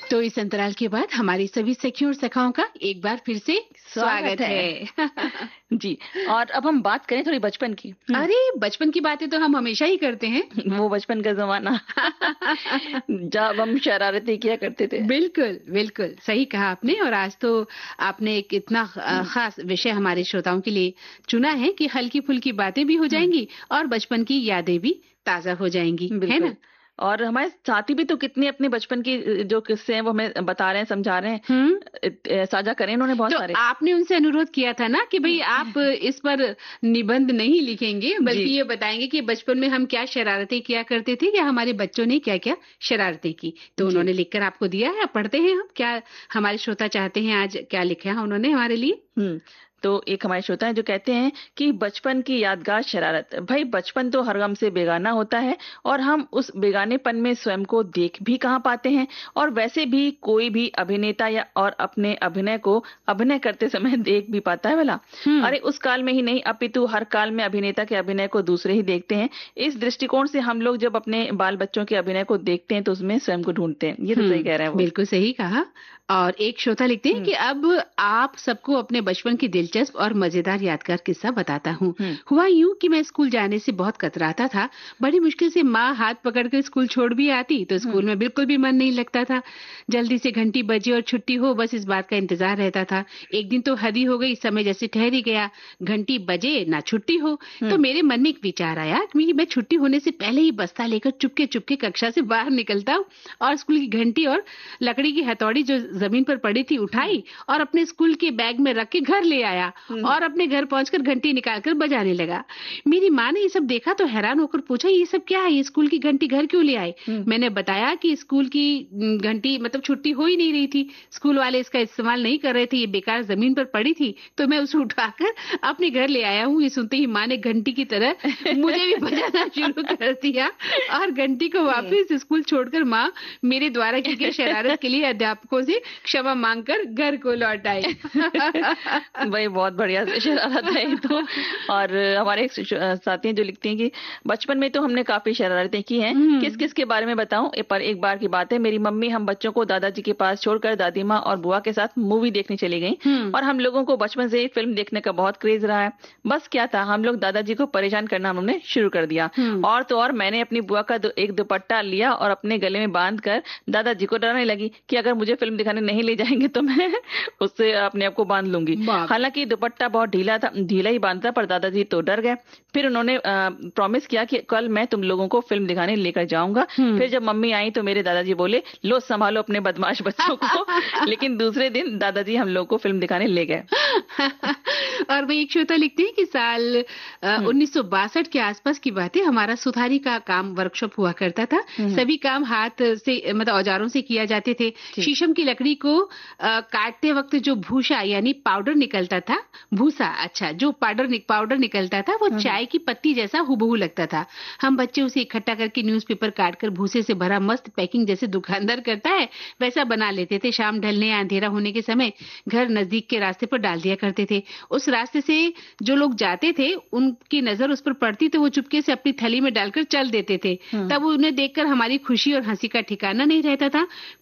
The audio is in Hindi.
तो इस अंतराल के बाद हमारी सभी सखियों और सखाओं का एक बार फिर से स्वागत है। जी। और अब हम बात करें थोड़ी बचपन की। अरे बचपन की बातें तो हम हमेशा ही करते हैं। वो बचपन का जमाना जब हम शरारतें किया करते थे। बिल्कुल बिल्कुल सही कहा आपने। और आज तो आपने एक इतना खास विषय हमारे श्रोताओं के लिए चुना है कि हल्की फुल्की बातें भी हो जाएंगी और बचपन की यादें भी ताजा हो जाएंगी, है ना। और हमारे साथी भी तो कितने अपने बचपन की जो किस्से हैं वो हमें बता रहे हैं, समझा रहे हैं, साझा करें उन्होंने बहुत सारे। आपने उनसे अनुरोध किया था ना कि भाई आप इस पर निबंध नहीं लिखेंगे बल्कि ये बताएंगे कि बचपन में हम क्या शरारतें किया करते थे या हमारे बच्चों ने क्या क्या शरारतें की। तो उन्होंने लिखकर आपको दिया है, पढ़ते हैं हम क्या हमारे श्रोता चाहते हैं आज क्या लिखा है उन्होंने हमारे लिए। तो एक हमारे श्रोता है जो कहते हैं कि बचपन की यादगार शरारत। भाई बचपन तो हर गम से बेगाना होता है और हम उस बेगानेपन में स्वयं को देख भी कहाँ पाते हैं। और वैसे भी कोई भी अभिनेता या और अपने अभिनय को अभिनय करते समय देख भी पाता है भला। अरे उस काल में ही नहीं अपितु हर काल में अभिनेता के अभिनय को दूसरे ही देखते हैं। इस दृष्टिकोण से हम लोग जब अपने बाल बच्चों के अभिनय को देखते हैं तो उसमें स्वयं को ढूंढते हैं। ये तो सही कह रहे हैं वो। बिल्कुल सही कहा। और एक श्रोता लिखते हैं कि अब आप सबको अपने बचपन की दिलचस्प और मजेदार यादगार किस्सा बताता हूँ। हुआ यूं कि मैं स्कूल जाने से बहुत कतराता था। बड़ी मुश्किल से माँ हाथ पकड़कर स्कूल छोड़ भी आती तो स्कूल में बिल्कुल भी मन नहीं लगता था। जल्दी से घंटी बजे और छुट्टी हो, बस इस बात का इंतजार रहता था। एक दिन तो हद ही हो गई, समय जैसे ठहर ही गया, घंटी बजे ना छुट्टी हो। तो मेरे मन में एक विचार आया कि मैं छुट्टी होने से पहले ही बस्ता लेकर चुपके चुपके कक्षा से बाहर निकलता हूँ और स्कूल की घंटी और लकड़ी की हथौड़ी जो जमीन पर पड़ी थी उठाई और अपने स्कूल के बैग में रख के घर ले आया और अपने घर पहुंचकर घंटी निकालकर बजाने लगा। मेरी माँ ने ये सब देखा तो हैरान होकर पूछा ये सब क्या है, ये स्कूल की घंटी घर क्यों ले आए। मैंने बताया कि स्कूल की घंटी मतलब छुट्टी हो ही नहीं रही थी, स्कूल वाले इसका इस्तेमाल नहीं कर रहे थे, ये बेकार जमीन पर पड़ी थी तो मैं उसे उठाकर अपने घर ले आया हूँ। ये सुनते ही माँ ने घंटी की तरह मुझे भी बजाना शुरू कर दिया और घंटी को वापस स्कूल छोड़कर माँ मेरे द्वारा की गई शरारत के लिए अध्यापकों से क्षमा मांगकर घर को लौट आई। भाई बहुत बढ़िया शरारत है ये तो। और हमारे एक साथी हैं जो लिखते हैं कि बचपन में तो हमने काफी शरारतें की हैं। किस किस के बारे में बताऊं। पर एक बार की बात है, मेरी मम्मी हम बच्चों को दादाजी के पास छोड़कर दादी माँ और बुआ के साथ मूवी देखने चली गई। और हम लोगों को बचपन से फिल्म देखने का बहुत क्रेज रहा है। बस क्या था, हम लोग दादाजी को परेशान करना हमने शुरू कर दिया। और तो और मैंने अपनी बुआ का एक दुपट्टा लिया और अपने गले में बांध कर दादाजी को डराने लगी कि अगर मुझे फिल्म दिखाने नहीं ले जाएंगे तो मैं उससे अपने आप को बांध लूंगी। हालांकि दुपट्टा बहुत ढीला था, ढीला ही बांधता, पर दादाजी तो डर गए। फिर उन्होंने प्रॉमिस किया कि कल मैं तुम लोगों को फिल्म दिखाने लेकर जाऊंगा। फिर जब मम्मी आई तो मेरे दादाजी बोले लो संभालो अपने बदमाश बच्चों को। लेकिन दूसरे दिन दादाजी हम लोग को फिल्म दिखाने ले गए। और वही एक श्रोता लिखते हैं कि साल 1962 के आसपास की बात है। हमारा सुथारी का काम वर्कशॉप हुआ करता था। सभी काम हाथ से मतलब औजारों से किया जाते थे। शीशम की लकड़ी को काटते वक्त जो भूसा यानी पाउडर निकलता था, भूसा अच्छा जो पाउडर निकलता था वो चाय की पत्ती जैसा हुबहू लगता था। हम बच्चे उसे इकट्ठा करके न्यूज़पेपर काटकर भूसे से भरा मस्त पैकिंग जैसे दुकानदार करता है वैसा बना लेते थे। शाम ढलने या अंधेरा होने के समय घर नजदीक के रास्ते पर डाल दिया करते थे। उस रास्ते से जो लोग जाते थे उनकी नजर उस पर पड़ती तो वो चुपके से अपनी थैली में डालकर चल देते थे। तब उन्हें देखकर हमारी खुशी और हंसी का ठिकाना नहीं रहता था।